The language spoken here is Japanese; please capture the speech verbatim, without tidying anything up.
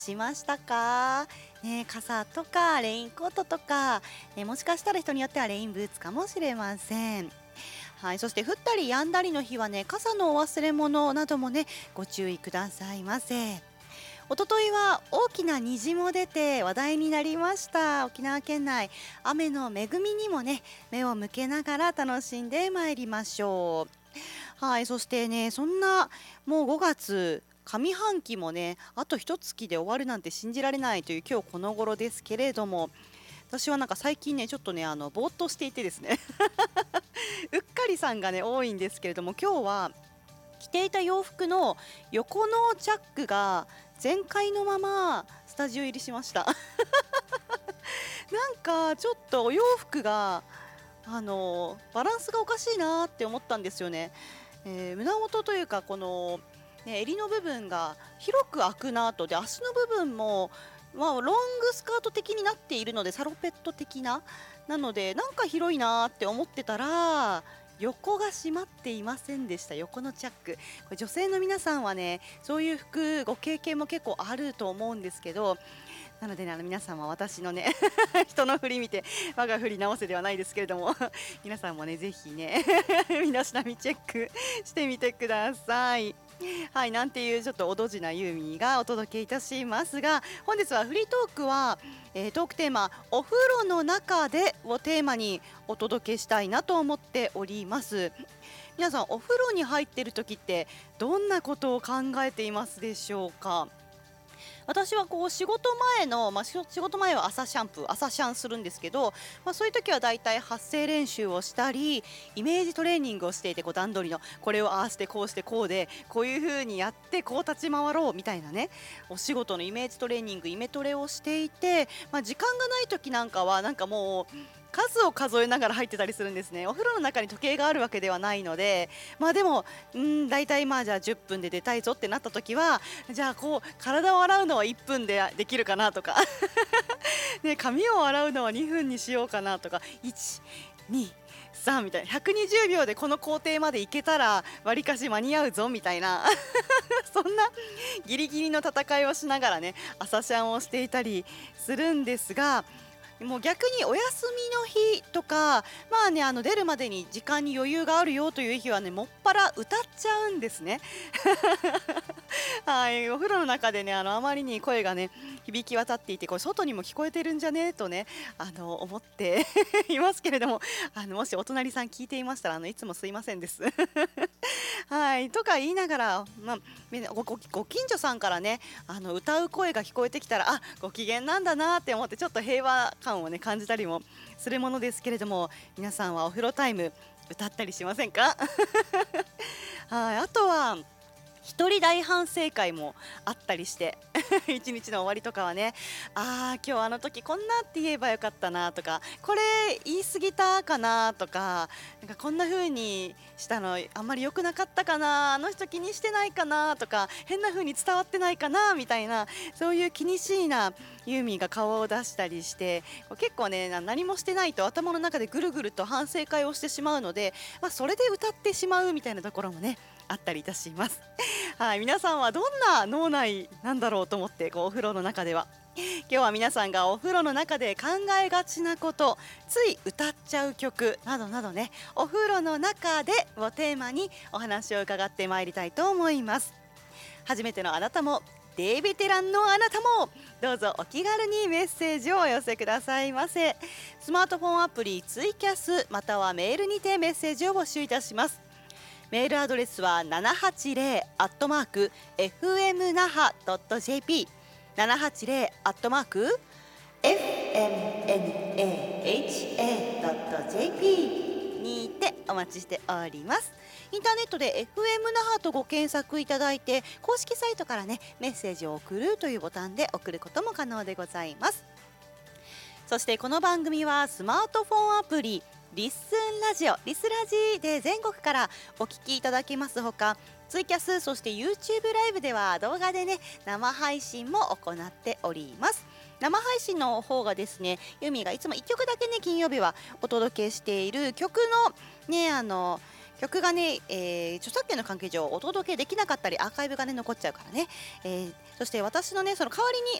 しましたか？ね、傘とかレインコートとか、ね、もしかしたら人によってはレインブーツかもしれません。はい、そして降ったり止んだりの日はね、傘のお忘れ物などもね、ご注意くださいませ。一昨日は大きな虹も出て話題になりました。沖縄県内、雨の恵みにもね、目を向けながら楽しんでまいりましょう。はい、そしてね、そんなもうごがつ上半期もね、あと一月で終わるなんて信じられないという今日この頃ですけれども、私はなんか最近ね、ちょっとね、あのぼーっとしていてですねうっかりさんがね多いんですけれども、今日は着ていた洋服の横のチャックが全開のままスタジオ入りしましたなんかちょっとお洋服があのバランスがおかしいなって思ったんですよね。えー胸元というかこの、ね、襟の部分が広く開くなと、で足の部分も、まあ、ロングスカート的になっているのでサロペット的ななのでなんか広いなって思ってたら横が閉まっていませんでした。横のチャック、これ女性の皆さんはねそういう服ご経験も結構あると思うんですけど、なのでね、あの皆さんは私のね人の振り見て我が振り直せではないですけれども皆さんもねぜひね身だしなみチェックしてみてください。はい、なんていうちょっとおどじなユーミーがお届けいたしますが、本日はフリートークは、えートークテーマお風呂の中でをテーマにお届けしたいなと思っております。皆さんお風呂に入っている時ってどんなことを考えていますでしょうか？私はこう仕事前の、まあ、仕仕事前は朝シャンプー朝シャンするんですけど、まあ、そういう時はだいたい発声練習をしたりイメージトレーニングをしていて、こう段取りのこれをああしてこうしてこうでこういう風にやってこう立ち回ろうみたいなね、お仕事のイメージトレーニングイメトレをしていて、まあ、時間がない時なんかはなんかもう数を数えながら入ってたりするんですね。お風呂の中に時計があるわけではないので、まあでもうん大体まあじゃあじゅっぷんで出たいぞってなった時は、じゃあこう体を洗うのはいっぷんでできるかなとかね、髪を洗うのはにふんにしようかなとか、いち、に、さんみたいなひゃくにじゅうびょうでこの工程までいけたらわりかし間に合うぞみたいなそんなギリギリの戦いをしながらね朝シャンをしていたりするんですが、もう逆にお休みの日とか、まあね、あの出るまでに時間に余裕があるよという日はね、もっぱら歌っちゃうんですね。はい、お風呂の中でね、あのあまりに声がね響き渡っていて、これ外にも聞こえてるんじゃねとね、あの思っていますけれども、あのもしお隣さん聞いていましたら、あのいつもすいませんです。はいとか言いながら、まあ、みんなごごご近所さんからねあの歌う声が聞こえてきたら、あご機嫌なんだなって思ってちょっと平和感をね感じたりもするものですけれども、皆さんはお風呂タイム歌ったりしませんか？はい、あとは一人大反省会もあったりして一日の終わりとかはね、あー今日あの時こんなって言えばよかったなとか、これ言い過ぎたかなとか、なんかこんな風にしたのあんまり良くなかったかな、あの人気にしてないかなとか、変な風に伝わってないかなみたいな、そういう気にしいなユーミーが顔を出したりして、こう結構ねな何もしてないと頭の中でぐるぐると反省会をしてしまうので、まあ、それで歌ってしまうみたいなところもねあったりいたします。はい、皆さんはどんな脳内なんだろうと思って、こうお風呂の中では今日は皆さんがお風呂の中で考えがちなこと、つい歌っちゃう曲などなどね、お風呂の中でをテーマにお話を伺ってまいりたいと思います。初めてのあなたもデベテランのあなたもどうぞお気軽にメッセージをお寄せくださいませ。スマートフォンアプリツイキャスまたはメールにてメッセージを募集いたします。メールアドレスは ななはちぜろ アットマーク エフエムナハ ドット ジェーピー ななはちぜろ アットマーク エフエムエヌエーエイチエー ドット ジェーピー にてお待ちしております。インターネットで エフエム 那覇とご検索いただいて、公式サイトからねメッセージを送るというボタンで送ることも可能でございます。そしてこの番組はスマートフォンアプリリッスンラジオリスラジで全国からお聞きいただけますほか、ツイキャスそして YouTube ライブでは動画でね生配信も行っております。生配信の方がですね、ユミがいつもいっきょくだけね金曜日はお届けしている曲のねあの曲がね、えー著作権の関係上お届けできなかったりアーカイブがね残っちゃうからね、えーそして私のねその代わりに